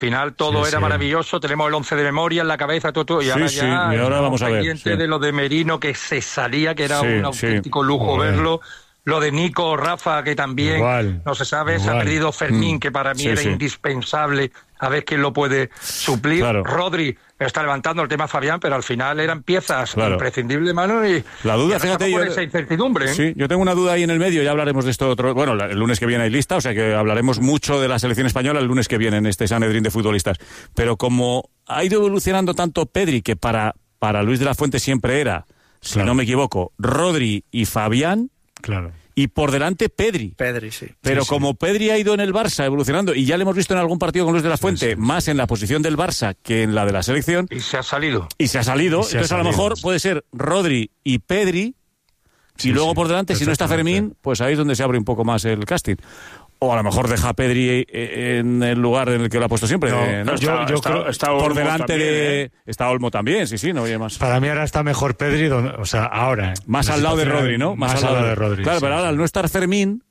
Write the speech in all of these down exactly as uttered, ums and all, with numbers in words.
final todo sí, era sí. maravilloso, tenemos el once de memoria en la cabeza, todo, todo y Sí, ahora sí, ya y ahora vamos a ver, pendiente sí. de lo de Merino, que se salía, que era Sí, un auténtico sí. lujo Joder. verlo. Lo de Nico, Rafa, que también Igual, no se sabe, se igual. ha perdido Fermín, Mm, que para mí sí, era sí. indispensable, a ver quién lo puede suplir. Claro. Rodri está levantando el tema Fabián, pero al final eran piezas Claro. imprescindibles, mano, y La duda, y ahora fíjate, estamos con yo- esa incertidumbre, ¿eh? Sí, yo tengo una duda ahí en el medio, ya hablaremos de esto otro. Bueno, la- el lunes que viene hay lista, o sea que hablaremos mucho de la selección española el lunes que viene en este Sanedrín de futbolistas. Pero como ha ido evolucionando tanto Pedri, que para, para Luis de la Fuente siempre era, si Claro. no me equivoco, Rodri y Fabián, Claro. y por delante Pedri. Pedri, sí. Pero Sí, sí. como Pedri ha ido en el Barça evolucionando, y ya le hemos visto en algún partido con Luis de la Fuente, sí, sí. más en la posición del Barça que en la de la selección, Y se ha salido. y se ha salido, Y se ha entonces a lo salido. mejor puede ser Rodri y Pedri, Sí, y luego sí, por delante, si no está exactamente. Fermín, pues ahí es donde se abre un poco más el casting. O a lo mejor deja a Pedri eh, en el lugar en el que lo ha puesto siempre. No, eh, ¿no? yo- Está- yo está- creo- está por Olmo delante también, de... ¿eh? Está Olmo también, sí, sí, no oye más. Para mí ahora está mejor Pedri, donde- o sea, ahora. ¿eh? Más La al lado de situación- Rodri, ¿no? Más, al lado de Rodri. Claro, sí, pero ahora sí. al no estar Fermín,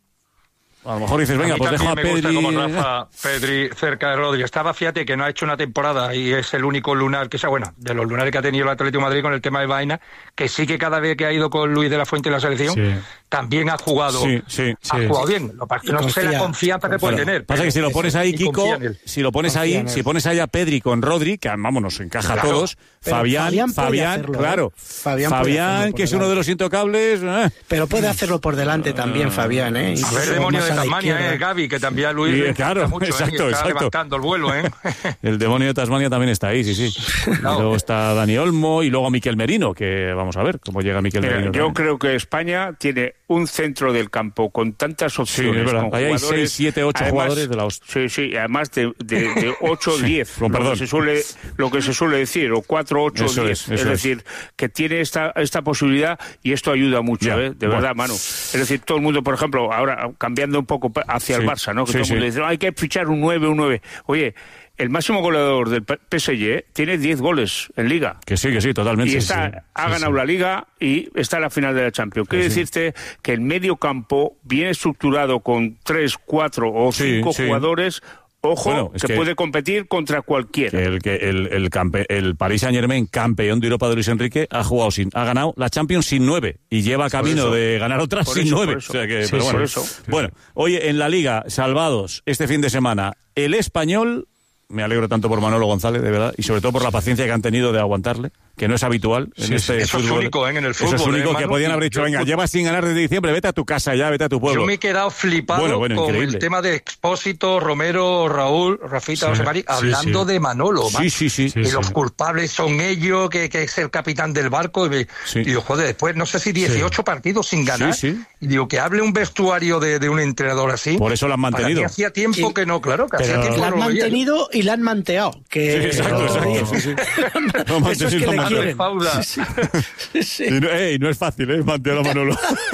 a lo mejor dices, venga, a mí pues dejo a también me Pedri... gusta como Rafa Pedri cerca de Rodri. Estaba, fíjate, que no ha hecho una temporada y es el único lunar que sea, bueno, de los lunares que ha tenido el Atlético de Madrid con el tema de Vaina, que sí que cada vez que ha ido con Luis de la Fuente en la selección, Sí. también ha jugado, Sí, sí, ha sí. jugado bien. Lo que pasa es que Y no sé la confía, confianza que puede confía. tener. Pasa que si lo pones ahí, Y Kiko, confía en él. si lo pones Confía ahí, en él. si pones ahí a Pedri con Rodri, que vámonos, encaja a Claro. todos, Pero Fabián, Fabián puede Fabián, hacerlo, ¿eh? claro, Fabián puede hacerlo por que es uno delante. de los intocables, eh. Pero puede hacerlo por delante también, Fabián, ¿eh? A ver, Incluso demonio más de a la Tasmania, izquierda. eh, Gavi, que también a Luis Sí, le encanta claro, mucho, eh, y exacto, está exacto. levantando el vuelo, ¿eh? El demonio de Tasmania también está ahí, sí, sí. Y luego está Dani Olmo y luego Miquel Merino, que vamos a ver cómo llega Miquel Mira, Merino. yo también. creo que España tiene un centro del campo con tantas Sí, opciones. es verdad. con Ahí hay jugadores- seis, siete, ocho además- jugadores de la hostia. Sí, sí, además de, de, de ocho o Sí, diez, con lo, perdón. que se suele, lo que se suele decir, o cuatro, ocho, Eso diez. es, Es, eso es. decir, que tiene esta, esta posibilidad y esto ayuda mucho, Ya, ¿eh? De bueno. verdad, Manu. Es decir, todo el mundo, por ejemplo, ahora cambiando un poco hacia Sí, el Barça, ¿no? Que sí, todo el mundo sí. dice, "No, hay que fichar un nueve, un nueve. Oye, el máximo goleador del P S G tiene diez goles en Liga. Que sí, que sí, totalmente. Y Sí, está, sí. ha Sí, ganado sí. la Liga y está en la final de la Champions. Quiere Sí, sí. decirte que el medio campo, bien estructurado con tres, cuatro o Sí, cinco sí. jugadores, ojo, Bueno, es que, que- puede competir contra cualquiera. Que el, que el, el, campe- el Paris Saint-Germain, campeón de Europa de Luis Enrique, ha jugado sin, ha ganado la Champions sin nueve y lleva camino eso. de ganar otras Por sin eso, nueve. por eso. O sea que, Sí, pero sí, bueno. por eso. Bueno, oye, en la Liga, salvados este fin de semana, el Español, me alegro tanto por Manolo González, de verdad, y sobre todo por la paciencia que han tenido de aguantarle, que no es habitual en Sí, este Eso es fútbol. único, ¿eh? En el Eso es fútbol, único ¿eh, que Manu? podían haber dicho, Yo- venga, llevas sin ganar desde diciembre, vete a tu casa ya, vete a tu pueblo. Yo me he quedado flipado Bueno, bueno, con increíble. el tema de Expósito, Romero, Raúl, Rafita, Sí, José Mari, sí, hablando sí. de Manolo. Sí, man. sí, sí. Sí, Y sí. los culpables son ellos, que, que es el capitán del barco. Y, me, Sí. y digo, joder, después no sé si dieciocho partidos sin ganar. Sí, sí. Y digo, que hable un vestuario de, de un entrenador así. Por eso lo han Para mantenido. mí hacía tiempo Y- que no, claro, que pero- hacía tiempo La que han no lo veía. mantenido y la han manteado. Que... Sí, exacto, Pero- exacto. Sí, sí. No, Eso es que mantenido, le mantenido. quieren. Fauda. Sí, sí. Sí. Y no, ey, no es fácil, ¿eh? Mantener a Manolo.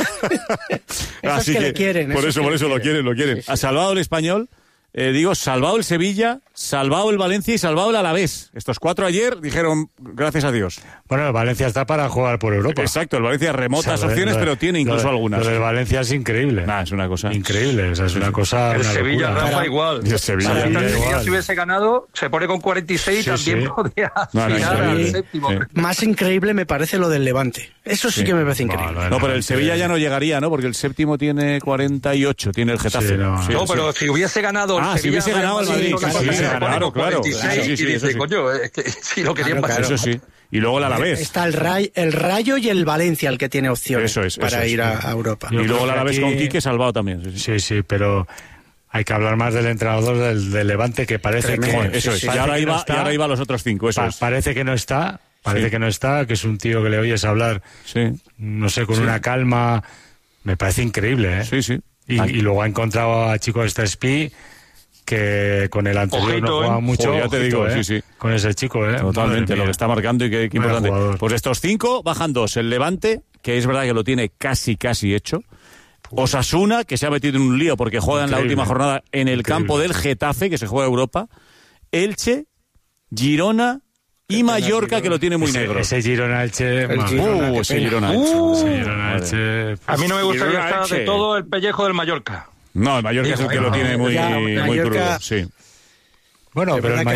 Esos que le quieren, Por esos eso, que por le eso lo quieren, lo quieren. Ha salvado el Español, eh, digo, salvado el Sevilla, salvado el Valencia y salvado el Alavés. Estos cuatro ayer dijeron, gracias a Dios. Bueno, el Valencia está para jugar por Europa. Exacto, el Valencia remotas O sea, lo de- opciones, lo de- pero tiene incluso lo de- algunas. Lo del Valencia es increíble. Nah, es una cosa. Increíble, o sea, es una cosa. El una Sevilla, locura. Rafa, Para- igual. Y el Sevilla. Para Sevilla el Sevilla, igual. si hubiese ganado, se pone con cuarenta y seis y Sí, también sí. podría No, no, aspirar al increíble. séptimo. Sí. Más increíble me parece lo del Levante. Eso sí, Sí. que me parece No, increíble. no, No, pero el Sevilla ya no llegaría, ¿no? Porque el séptimo tiene cuarenta y ocho, tiene el Getafe. Sí, no. Sí, No, sí. pero si hubiese ganado el Ah, si Sevilla, hubiese ganado el Madrid, lo que sí, pasa sí, es que se claro, pone con claro, cuarenta y seis claro, sí, sí, y eso dice, sí. coño, es que si lo querían Claro, pasar. Eso sí. Y luego el Alavés. Está el, Ray, el Rayo y el Valencia el que tiene opciones Eso es, para eso es. ir a, a Europa. Y Yo luego creo el que Alavés aquí- con Quique salvado también. Sí, sí. Sí, sí, pero hay que hablar más del entrenador del, del Levante, que parece Tremendo. que. Joder, eso es. parece Y ahora que no iba, y está. ahora iba a los otros cinco, eso Pa- es. Parece que no está, parece Sí. que no está, que es un tío que le oyes hablar, Sí, no sé, con Sí. una calma. Me parece increíble, ¿eh? sí, sí. Y, y luego ha encontrado a Chico Estespi, que con el anterior Ojito, no jugaba ¿eh? mucho. Joder, ya te ojito, digo, ¿eh? sí, sí. Con ese chico, ¿eh? Totalmente, Madre lo mía. que está marcando y qué, qué Buen importante. jugador. Pues estos cinco bajan dos. El Levante, que es verdad que lo tiene casi, casi hecho. Osasuna, que se ha metido en un lío porque juega en la Increíble. última jornada en el Increíble. campo del Getafe, que se juega Europa. Elche, Girona y Mallorca, que lo tiene muy ese, negro. Ese Girona Elche. El madre Girona, mía. Uh, qué ese pena. Girona Elche. Uh, Ese Girona Madre. Elche. A mí no me gustaría Girona, estar Elche. de todo el pellejo del Mallorca. No, el Mallorca es el que lo tiene muy, Ya, muy Mallorca- crudo. Sí. Bueno, Es pero verdad el que